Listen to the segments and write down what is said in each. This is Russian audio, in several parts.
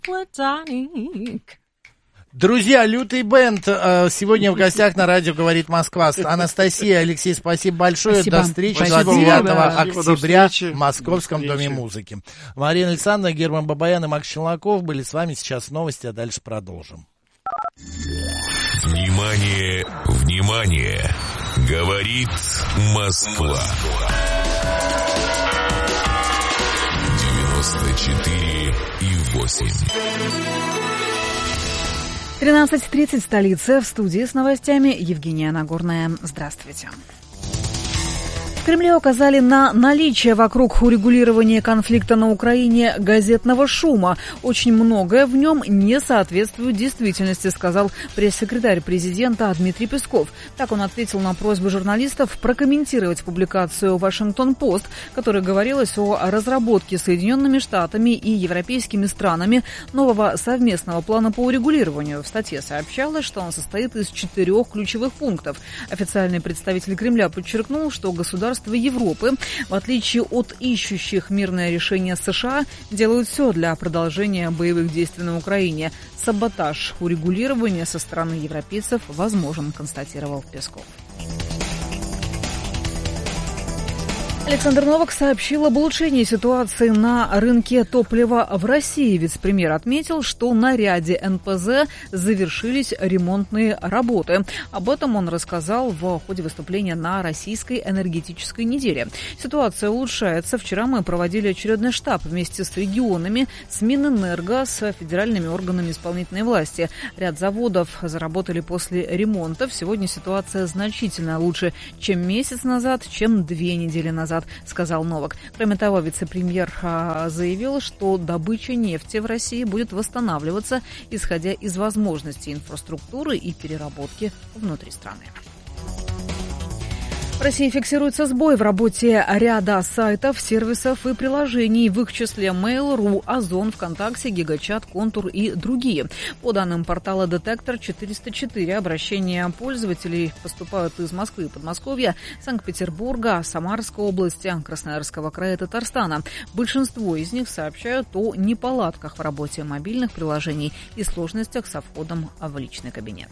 Платоник. Друзья, Лютый Бенд сегодня в гостях на радио «Говорит Москва». Анастасия, Алексей, спасибо большое. Спасибо. До встречи Спасибо 29 вам. октября в Московском доме музыки. Марина Александровна, Герман Бабаян и Макс Челноков были с вами. Сейчас новости, а дальше продолжим. Внимание, внимание! Говорит Москва. 94,8. 13:30, столица. В студии с новостями Евгения Нагорная. Здравствуйте. В Кремле указали на наличие вокруг урегулирования конфликта на Украине газетного шума. Очень многое в нем не соответствует действительности, сказал пресс-секретарь президента Дмитрий Песков. Так он ответил на просьбу журналистов прокомментировать публикацию «Вашингтон-Пост», в которой говорилось о разработке Соединенными Штатами и европейскими странами нового совместного плана по урегулированию. В статье сообщалось, что он состоит из 4 ключевых пунктов. Официальный представитель Кремля подчеркнул, что государства Европы, в отличие от ищущих мирное решение США, делают все для продолжения боевых действий на Украине. Саботаж урегулирования со стороны европейцев возможен, констатировал Песков. Александр Новак сообщил об улучшении ситуации на рынке топлива в России. Вице-премьер отметил, что на ряде НПЗ завершились ремонтные работы. Об этом он рассказал в ходе выступления на Российской энергетической неделе. Ситуация улучшается. Вчера мы проводили очередной штаб вместе с регионами, с Минэнерго, с федеральными органами исполнительной власти. Ряд заводов заработали после ремонтов. Сегодня ситуация значительно лучше, чем месяц назад, чем 2 недели назад, сказал Новак. Кроме того, вице-премьер заявил, что добыча нефти в России будет восстанавливаться, исходя из возможностей инфраструктуры и переработки внутри страны. В России фиксируется сбой в работе ряда сайтов, сервисов и приложений, в их числе Mail.ru, Озон, ВКонтакте, Гигачат, Контур и другие. По данным портала Детектор 404, обращения пользователей поступают из Москвы и Подмосковья, Санкт-Петербурга, Самарской области, Красноярского края, Татарстана. Большинство из них сообщают о неполадках в работе мобильных приложений и сложностях со входом в личный кабинет.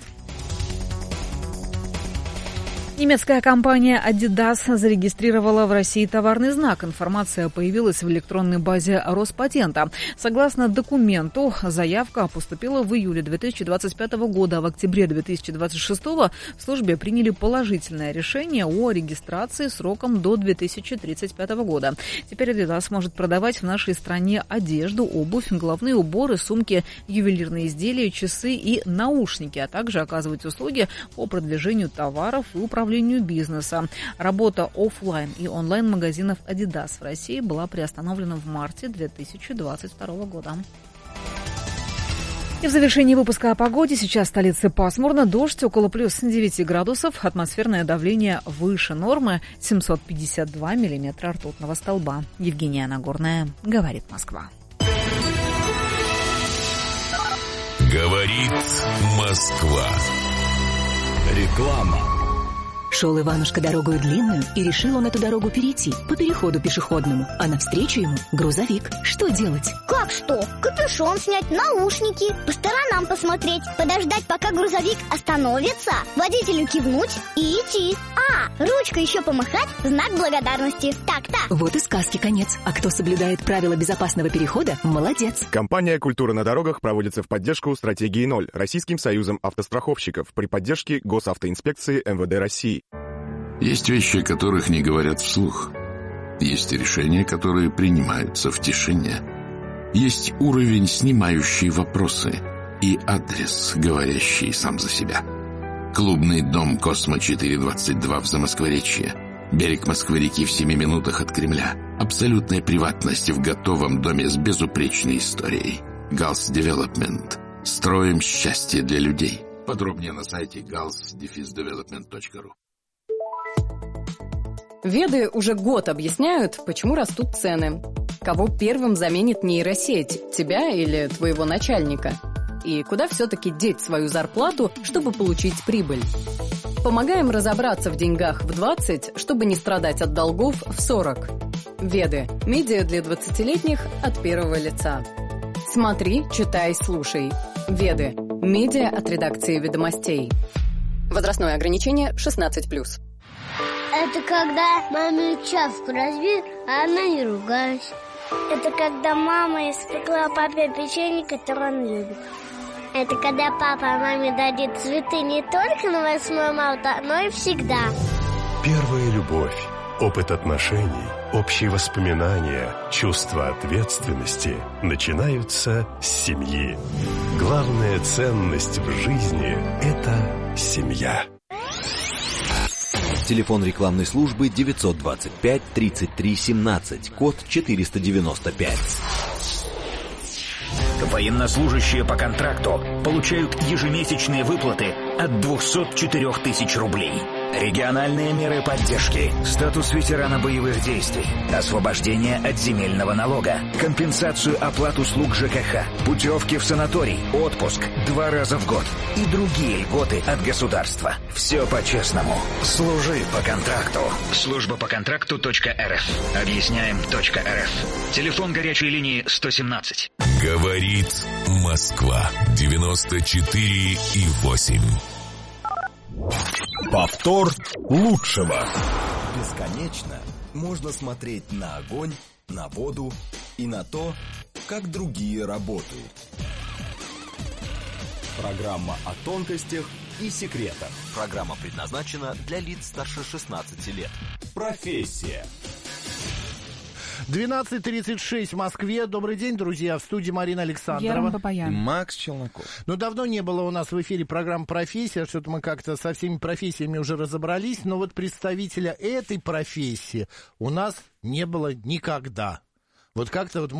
Немецкая компания Adidas зарегистрировала в России товарный знак. Информация появилась в электронной базе Роспатента. Согласно документу, заявка поступила в июле 2025 года. В октябре 2026 в службе приняли положительное решение о регистрации сроком до 2035 года. Теперь Adidas может продавать в нашей стране одежду, обувь, головные уборы, сумки, ювелирные изделия, часы и наушники, а также оказывать услуги по продвижению товаров и управлению бизнеса. Работа офлайн и онлайн-магазинов Adidas в России была приостановлена в марте 2022 года. И в завершении выпуска о погоде. Сейчас в столице пасмурно, дождь около плюс 9 градусов, атмосферное давление выше нормы 752 миллиметра ртутного столба. Евгения Нагорная, говорит Москва. Говорит Москва. Реклама. Шел Иванушка дорогою длинную, и решил он эту дорогу перейти по переходу пешеходному, а навстречу ему грузовик. Что делать? Как что? Капюшон снять, наушники, по сторонам посмотреть, подождать, пока грузовик остановится, водителю кивнуть и идти. Ручкой еще помахать, знак благодарности. Так-то. Вот и сказки конец. А кто соблюдает правила безопасного перехода, молодец. Компания «Культура на дорогах» проводится в поддержку стратегии 0 Российским союзом автостраховщиков при поддержке Госавтоинспекции МВД России. Есть вещи, которых не говорят вслух. Есть решения, которые принимаются в тишине. Есть уровень, снимающий вопросы, и адрес, говорящий сам за себя. Клубный дом «Космо-422» в Замоскворечье. Берег Москвы-реки в 7 минутах от Кремля. Абсолютная приватность в готовом доме с безупречной историей. Галс Девелопмент. Строим счастье для людей. Подробнее на сайте gals-development.ru. Веды уже год объясняют, почему растут цены. Кого первым заменит нейросеть, тебя или твоего начальника? И куда все-таки деть свою зарплату, чтобы получить прибыль? Помогаем разобраться в деньгах в 20, чтобы не страдать от долгов в 40. Веды. Медиа для 20-летних от первого лица. Смотри, читай, слушай. Веды. Медиа от редакции «Ведомостей». Возрастное ограничение 16+. Это когда маме чашку разбит, а она не ругалась. Это когда мама испекла папе печенье, которое он любит. Это когда папа маме дарит цветы не только на 8 марта, но и всегда. Первая любовь, опыт отношений, общие воспоминания, чувство ответственности начинаются с семьи. Главная ценность в жизни – это семья. Телефон рекламной службы 925 33 17, код 495. Военнослужащие по контракту получают ежемесячные выплаты от 204 тысяч рублей. Региональные меры поддержки, статус ветерана боевых действий, освобождение от земельного налога, компенсацию оплат услуг ЖКХ, путевки в санаторий, отпуск 2 раза в год и другие льготы от государства. Все по-честному. Служи по контракту. Служба по контракту.рф. Объясняем.рф. Телефон горячей линии 117. Говорит Москва. 94,8. Повтор лучшего. Бесконечно можно смотреть на огонь, на воду и на то, как другие работают. Программа о тонкостях и секретах. Программа предназначена для лиц старше 16 лет. Профессия. 12:36 в Москве. Добрый день, друзья. В студии Марина Александрова. Герман Бабаян. Макс Челноков. Ну, давно не было у нас в эфире программы «Профессия». Что-то мы как-то со всеми профессиями уже разобрались. Но вот представителя этой профессии у нас не было никогда. Вот как-то вот